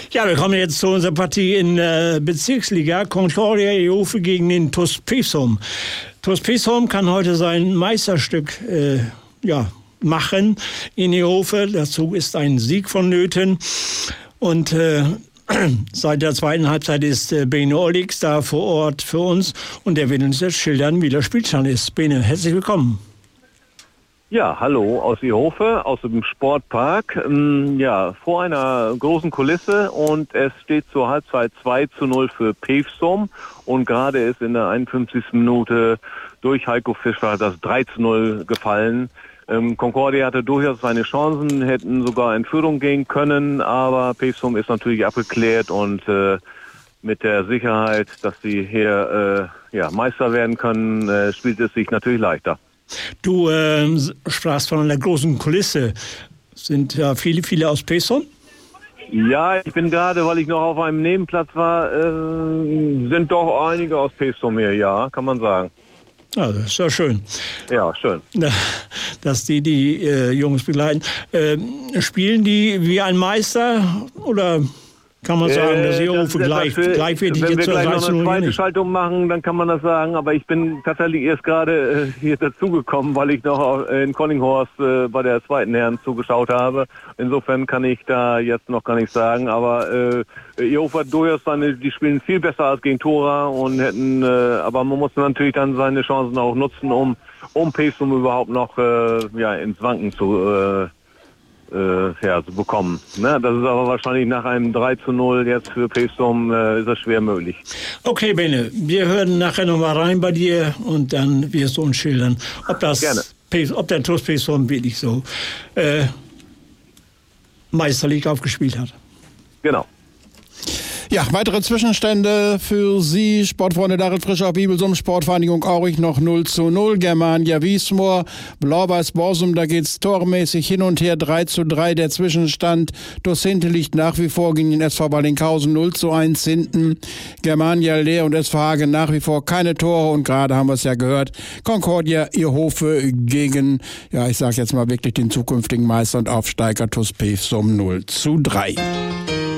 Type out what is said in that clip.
Ja, wir kommen jetzt zu unserer Partie in Bezirksliga. Concordia Ehofe gegen den TuS Pevsum. TuS Pevsum kann heute sein Meisterstück machen in Ehofe. Dazu ist ein Sieg vonnöten. Und seit der zweiten Halbzeit ist Bene Olix da vor Ort für uns. Und der will uns jetzt schildern, wie der Spielstand ist. Bene, herzlich willkommen. Ja, hallo aus Ehofe, aus dem Sportpark. Vor einer großen Kulisse und es steht zur Halbzeit 2:0 für Pevsum und gerade ist in der 51. Minute durch Heiko Fischer das 3:0 gefallen. Concordia hatte durchaus seine Chancen, hätten sogar in Führung gehen können, aber Pevsum ist natürlich abgeklärt und mit der Sicherheit, dass sie hier Meister werden können, spielt es sich natürlich leichter. Du sprachst von einer großen Kulisse. Sind ja viele aus Pevsum? Ja, ich bin gerade, weil ich noch auf einem Nebenplatz war, sind doch einige aus Pevsum hier, ja, kann man sagen. Ja, das ist ja schön. Ja, schön. Dass die Jungs begleiten. Spielen die wie ein Meister oder kann man sagen, dass Ehofe gleichwertig wenn jetzt wir zur gleich noch eine zweite nicht? Schaltung machen, dann kann man das sagen. Aber ich bin tatsächlich erst gerade hier dazugekommen, weil ich noch in Collinghorst bei der zweiten Herren zugeschaut habe. Insofern kann ich da jetzt noch gar nichts sagen. Aber Ehofe hat durchaus die spielen viel besser als gegen Thora und hätten, aber man muss natürlich dann seine Chancen auch nutzen, um Pevsum überhaupt noch ins Wanken zu bekommen. Ne? Das ist aber wahrscheinlich nach einem 3:0 jetzt für Pevsum ist das schwer möglich. Okay, Bene, wir hören nachher nochmal rein bei dir und dann wirst du uns schildern, ob der TuS Pevsum wirklich so meisterlich aufgespielt hat. Genau. Ja, weitere Zwischenstände für Sie, Sportfreunde Darit Frischer, Bibelsum, Sportvereinigung Aurich noch 0:0, Germania Wiesmoor, Blau-Weiß Borsum, da geht's tormäßig hin und her, 3:3 der Zwischenstand. TuS Hinte liegt nach wie vor gegen den SV Wallinghausen 0:1 hinten. Germania Leer und SV Hagen nach wie vor keine Tore und gerade haben wir es ja gehört, Concordia Ehofe gegen, ich sag jetzt mal wirklich den zukünftigen Meister und Aufsteiger TuS Pevsum 0:3.